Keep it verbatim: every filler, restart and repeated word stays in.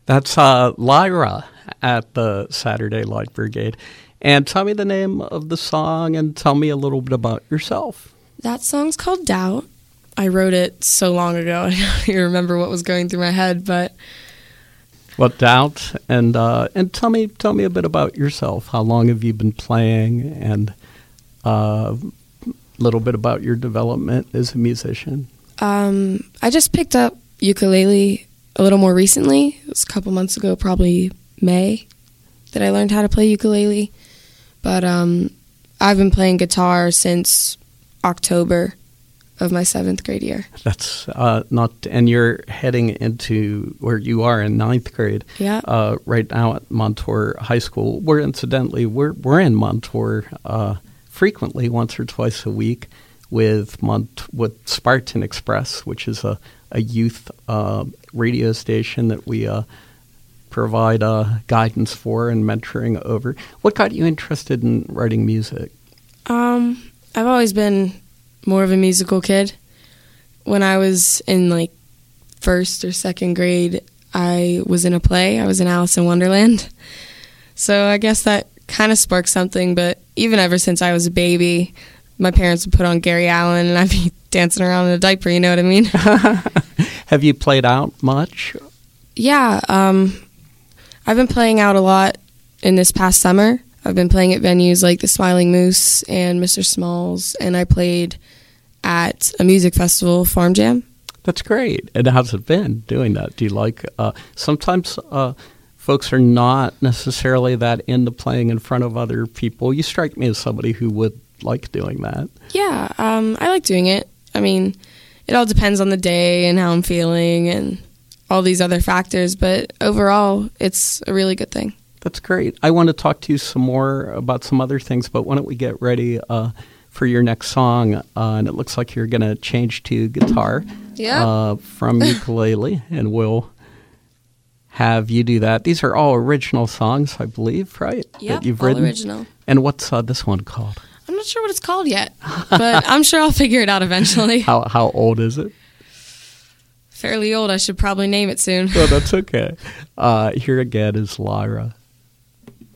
That's uh, Lyra at the Saturday Light Brigade. And tell me the name of the song and tell me a little bit about yourself. That song's called Doubt. I wrote it so long ago, I don't even remember what was going through my head, but... What Doubt? And uh, and tell me tell me a bit about yourself. How long have you been playing? And a uh, little bit about your development as a musician. Um, I just picked up ukulele a little more recently. It was a couple months ago, probably May, that I learned how to play ukulele. But um, I've been playing guitar since October of my seventh grade year. That's uh, not, and you're heading into where you are in ninth grade. Yeah. Uh, right now at Montour High School. We're incidentally we're we're in Montour uh, frequently, once or twice a week, with Mont with Spartan Express, which is a a youth uh, radio station that we uh, provide uh, guidance for and mentoring over. What got you interested in writing music? Um, I've always been more of a musical kid. When I was in like first or second grade, I was in a play. I was in Alice in Wonderland. So I guess that kind of sparked something, but even ever since I was a baby, my parents would put on Gary Allan and I'd be dancing around in a diaper, you know what I mean? Have you played out much? Yeah, um, I've been playing out a lot in this past summer. I've been playing at venues like the Smiling Moose and Mister Smalls, and I played at a music festival, Farm Jam. That's great. And how's it been doing that? Do you like, uh, sometimes uh, folks are not necessarily that into playing in front of other people. You strike me as somebody who would like doing that. Yeah, um, I like doing it. I mean, it all depends on the day and how I'm feeling and all these other factors, but overall, it's a really good thing. That's great. I want to talk to you some more about some other things, but why don't we get ready uh, for your next song? Uh, and it looks like you're going to change to guitar yeah. uh, from ukulele, and we'll have you do that. These are all original songs, I believe, right? Yep, that you've all written? original. And what's uh, this one called? I'm not sure what it's called yet, but I'm sure I'll figure it out eventually. How how old is it? Fairly old. I should probably name it soon. Well, that's okay. Uh, here again is Lyra.